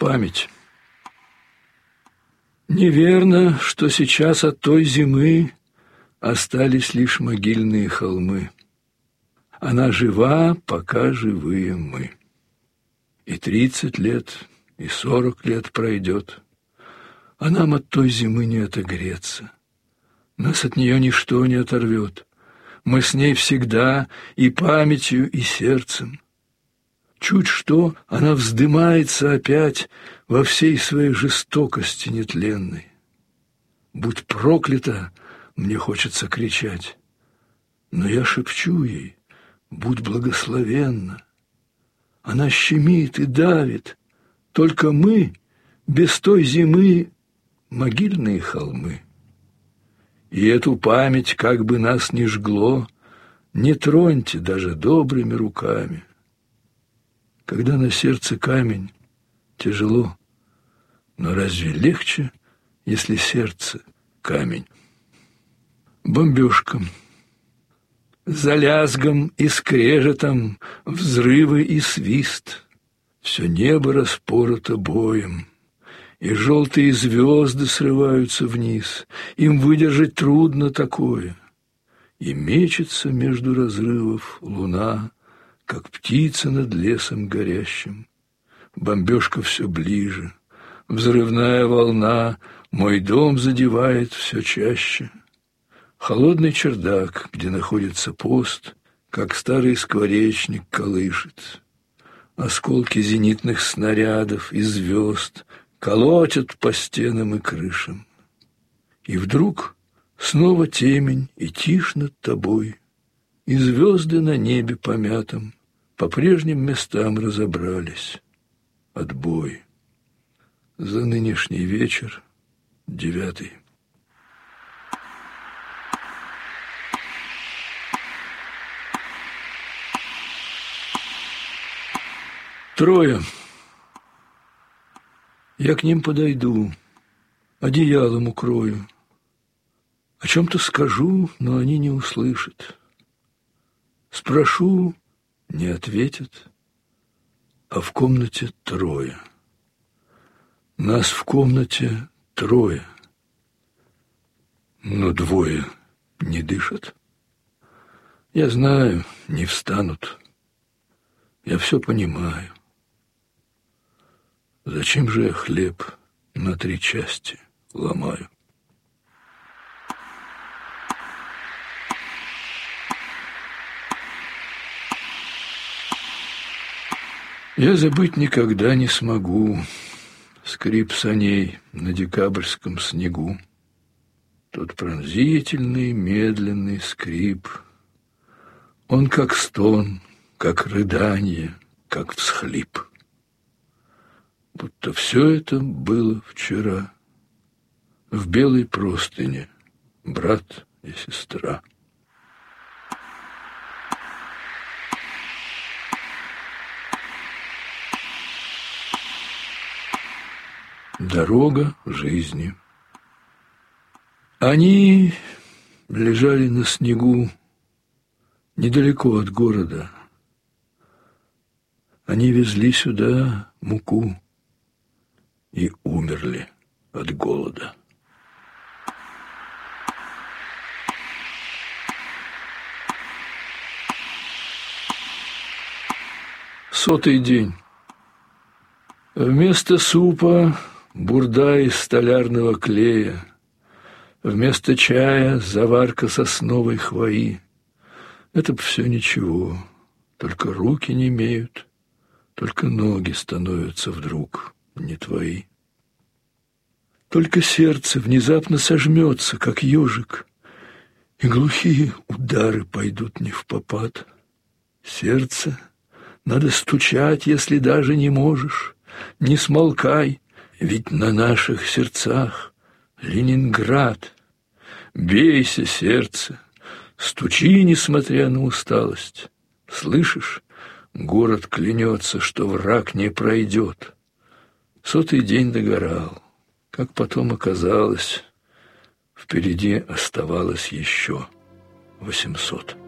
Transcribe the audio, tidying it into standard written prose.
Память. Неверно, что сейчас от той зимы остались лишь могильные холмы. Она жива, пока живые мы. И 30 лет, и 40 лет пройдет, а нам от той зимы не отогреться. Нас от нее ничто не оторвет. Мы с ней всегда и памятью, и сердцем. Чуть что, она вздымается опять во всей своей жестокости нетленной. «Будь проклята!» — мне хочется кричать. Но я шепчу ей: «Будь благословенна!» Она щемит и давит. Только мы, без той зимы, могильные холмы. И эту память, как бы нас ни жгло, не троньте даже добрыми руками. Когда на сердце камень, тяжело, но разве легче, если сердце камень? Бомбежка. За лязгом и скрежетом взрывы и свист. Все небо распорото боем, и желтые звезды срываются вниз. Им выдержать трудно такое. И мечется между разрывов луна, как птица над лесом горящим. Бомбежка все ближе, взрывная волна мой дом задевает все чаще. Холодный чердак, где находится пост, как старый скворечник колышет. Осколки зенитных снарядов и звезд колотят по стенам и крышам. И вдруг снова темень и тишь над тобой, и звезды на небе помятом по прежним местам разобрались. Отбой. За нынешний вечер 9. Трое. Я к ним подойду, одеялом укрою. О чем-то скажу, но они не услышат. Спрошу, не ответят, а в комнате трое. Нас в комнате трое, но двое не дышат. Я знаю, не встанут. Я все понимаю. Зачем же я хлеб на 3 части ломаю? Я забыть никогда не смогу скрип саней на декабрьском снегу. Тот пронзительный, медленный скрип. Он как стон, как рыдание, как всхлип. Будто все это было вчера. В белой простыне брат и сестра. Дорога жизни. Они лежали на снегу недалеко от города. Они везли сюда муку и умерли от голода. Сотый день. Вместо супа бурда из столярного клея, вместо чая заварка сосновой хвои. Это б все ничего, только руки немеют, только ноги становятся вдруг не твои. Только сердце внезапно сожмется, как ежик, и глухие удары пойдут невпопад. Сердце надо стучать, если даже не можешь, не смолкай, ведь на наших сердцах Ленинград. Бейся, сердце, стучи, несмотря на усталость. Слышишь, город клянется, что враг не пройдет. 100-й день догорал. Как потом оказалось, впереди оставалось еще 800.